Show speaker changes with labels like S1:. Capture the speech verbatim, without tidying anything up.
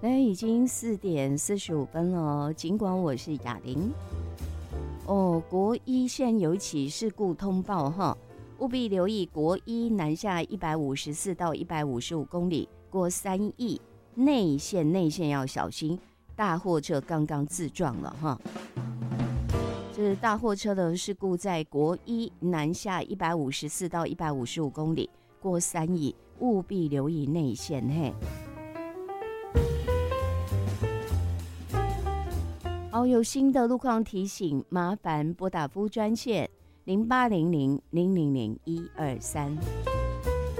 S1: 哎，已经四点四十五分了。尽管我是雅玲。哦，国一现有一起事故通报哈，务必留意国一南下一百五十四到一百五十五公里过三义内线，内线要小心，大货车刚刚自撞了哈。这是大货车的事故，在国一南下一百五十四到一百五十五公里过三义，务必留意内线嘿。好，有新的路况提醒，麻烦拨打服务专线零八零零零零零一二三。